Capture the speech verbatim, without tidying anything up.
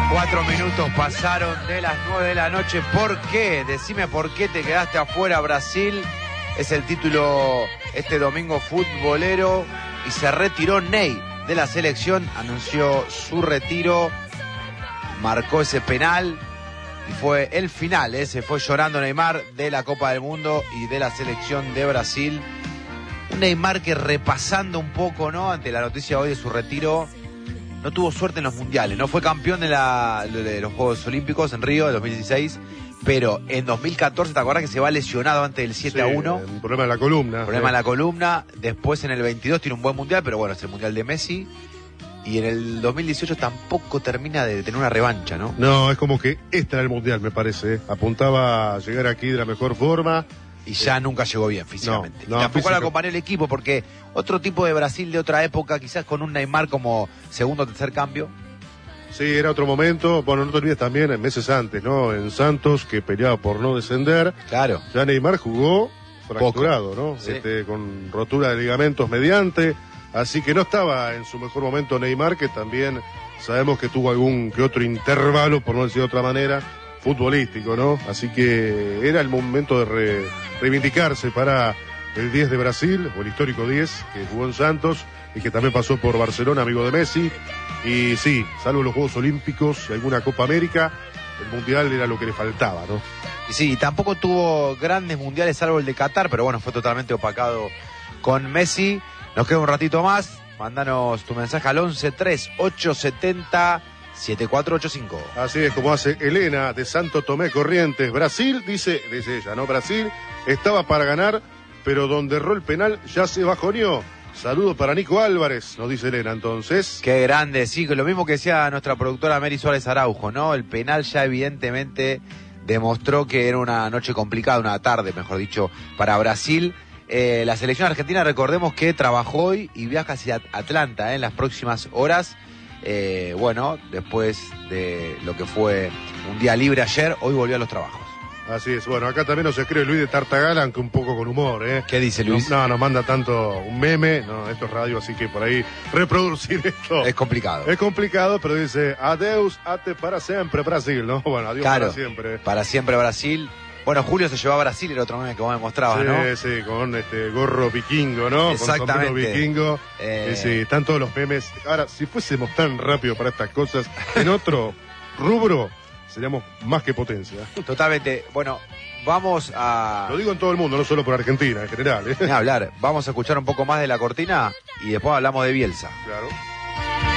Cuatro minutos pasaron de las nueve de la noche. ¿Por qué? Decime por qué te quedaste afuera, Brasil. Es el título este domingo futbolero. Y se retiró Ney de la selección. Anunció su retiro. Marcó ese penal. Y fue el final. ¿eh? Se fue llorando Neymar de la Copa del Mundo y de la selección de Brasil. Un Neymar que, repasando un poco, ¿no? Ante la noticia hoy de su retiro, no tuvo suerte en los mundiales. No fue campeón de, la, de los Juegos Olímpicos en Río de dos mil dieciséis, pero en dos mil catorce, ¿te acordás que se va lesionado antes del siete a uno? Un problema en la columna. Problema eh. en la columna. Después en el veintidós tiene un buen mundial, pero bueno, es el mundial de Messi. Y en el dos mil dieciocho tampoco termina de tener una revancha, ¿no? No, es como que este era el mundial, me parece. ¿eh? Apuntaba a llegar aquí de la mejor forma. Y ya eh, nunca llegó bien físicamente. No, no, y tampoco física... le acompañó el equipo, porque otro tipo de Brasil de otra época, quizás con un Neymar como segundo o tercer cambio. Sí, era otro momento. Bueno, no te olvides también, meses antes, ¿no? En Santos, que peleaba por no descender. Claro. Ya Neymar jugó fracturado, Poco. ¿no? Sí. Este, con rotura de ligamentos mediante. Así que no estaba en su mejor momento Neymar, que también sabemos que tuvo algún que otro intervalo, por no decir de otra manera, futbolístico, ¿no? Así que era el momento de re, reivindicarse para el diez de Brasil, o el histórico diez, que jugó en Santos y que también pasó por Barcelona, amigo de Messi. Y sí, salvo los Juegos Olímpicos y alguna Copa América, el Mundial era lo que le faltaba, ¿no? Y sí, tampoco tuvo grandes mundiales salvo el de Qatar, pero bueno, fue totalmente opacado con Messi. Nos queda un ratito más. Mándanos tu mensaje al once tres ocho setenta siete cuatro ocho cinco. Así es como hace Elena de Santo Tomé Corrientes. Brasil, dice, dice ella, ¿no? Brasil estaba para ganar, pero donde erró el penal ya se bajoneó. Saludos para Nico Álvarez, nos dice Elena, entonces. Qué grande, sí, lo mismo que decía nuestra productora Mary Suárez Araujo, ¿no? El penal ya evidentemente demostró que era una noche complicada, una tarde, mejor dicho, para Brasil. Eh, la selección argentina, recordemos que trabajó hoy y viaja hacia Atlanta eh, en las próximas horas. Eh, bueno, después de lo que fue un día libre ayer, hoy volvió a los trabajos. Así es, bueno, acá también nos escribe Luis de Tartagala, aunque un poco con humor, ¿eh? ¿Qué dice Luis? No, no nos manda tanto un meme, no, esto es radio, así que por ahí reproducir esto es complicado. Es complicado, pero dice, adeus, ate para siempre Brasil, ¿no? Bueno, adiós claro, para siempre. Para siempre Brasil. Bueno, Julio se llevó a Brasil, el otro meme que vos me mostrabas, sí, ¿no? Sí, sí, con este gorro vikingo, ¿no? Exactamente. Con sombrero vikingo. Eh... Sí, están todos los memes. Ahora, si fuésemos tan rápido para estas cosas, en otro rubro, seríamos más que potencia. Totalmente. Bueno, vamos a... Lo digo en todo el mundo, no solo por Argentina, en general. ¿eh? Ni hablar. Vamos a escuchar un poco más de la cortina y después hablamos de Bielsa. Claro.